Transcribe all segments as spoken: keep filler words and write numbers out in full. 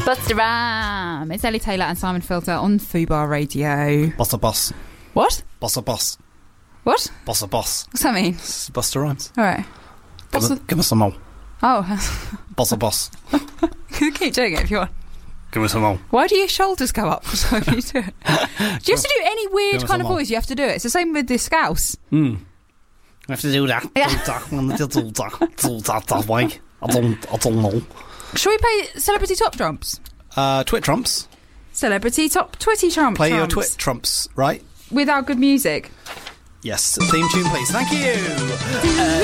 Buster Ram. It's Ellie Taylor and Simon Filter on Fubar Radio. Boss a boss. What? Boss a boss. What? Boss a boss. What's that mean? It's Buster Rhymes. All right. Give, a, give us some more. Oh. Boss a boss. You can keep doing it if you want. Give us some more. Why do your shoulders go up? So you do it. Do you have to do any weird kind of voice? You have to do it. It's the same with the Scouse. Hmm. I have to do that. Yeah. Do that. Do that. Do that that way. I don't, I don't know. Shall we play Celebrity Top Trumps? Uh, Twit Trumps. Celebrity Top Twitty Trumps. Play your Twit Trumps, right? With our good music. Yes. Theme tune, please. Thank you. Uh,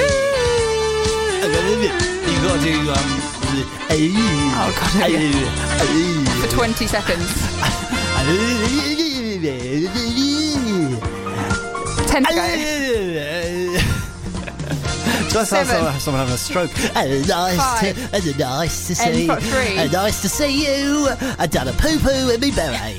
you got to do. Um, oh God! Yeah. For twenty seconds. Ten to go. Just have someone, someone having a stroke. Oh, nice, Five. to, oh, nice to see. And three. Oh, nice to see you. I done a poo poo in me belly.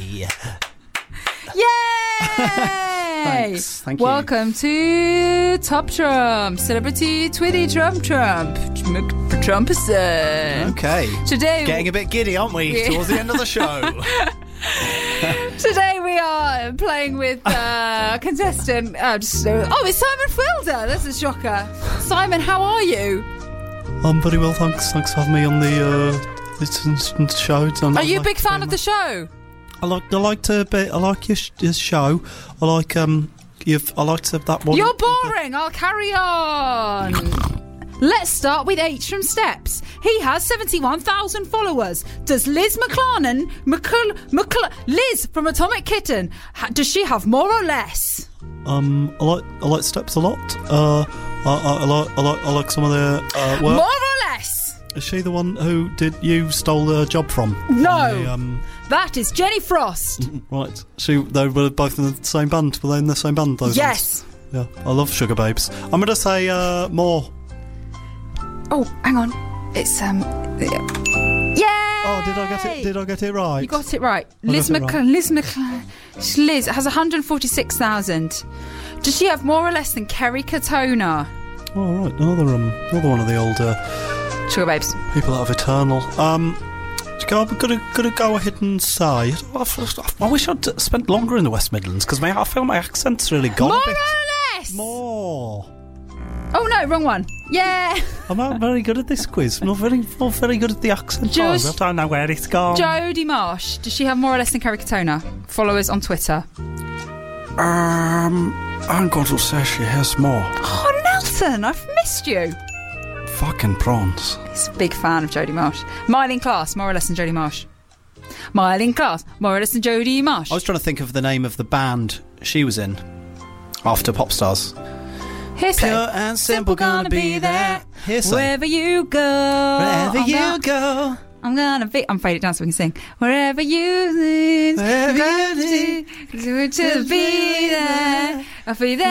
Yay! Thanks. Thank you. Welcome to Top Trump, Celebrity Twitty Trump Trump, Trumperson. Okay. Today, getting a bit giddy, aren't we? Yeah. Towards the end of the show. Today we are playing with uh, contestant. Uh, just, uh, oh, it's Simon Filder. That's a shocker. Simon, how are you? I'm very well, thanks. Thanks for having me on the uh, this show. I'm Are you a like big fan very of the show? I like. I like to. Be, I like your, sh- your show. I like. Um. You've. I like to have that one. You're boring. I'll carry on. Let's start with H from Steps. He has seventy-one thousand followers. Does Liz McClarnon, McCl- McCl- Liz from Atomic Kitten, ha- does she have more or less? Um. I like. I like Steps a lot. Uh. I, I, I like. I like. I like some of their uh, work. More or less? Is she the one who did you stole the job from? No. From the, um, that is Jenny Frost. right. She. They were both in the same band. Were they in the same band? Those Yes. ones? Yeah. I love Sugar Babes. I'm gonna say uh, more. Oh, hang on. It's um. Yeah. Oh, did I get it? Did I get it right? You got it right. I Liz got it Mc right. Liz Mc Liz has one hundred forty-six thousand. Does she have more or less than Kerry Katona? Oh, right. Another um, another one of the older Sugar Babes. people out of Eternal. Um, I'm gonna gonna go ahead and say I wish I'd spent longer in the West Midlands because I feel my accent's really gone More a bit. or less. More. Oh no, wrong one. Yeah. I'm not very good at this quiz. I'm not very, not very good at the accent. Just- I don't know where it's gone. Jodie Marsh. Does she have more or less than Kerry Katona? Followers on Twitter. Um, I'm going to say she has more. Oh, Nelson, I've missed you. Fucking prawns. He's a big fan of Jodie Marsh. Myling Class, more or less than Jodie Marsh. Myling Class, more or less than Jodie Marsh. I was trying to think of the name of the band she was in after Popstars. Hearsay. Pure and simple, gonna be there. Hearsay. Wherever you go. Wherever I'm you gonna, go. I'm gonna be. I'm faded down so we can sing. Wherever you live. Wherever you to be there. I'll be there.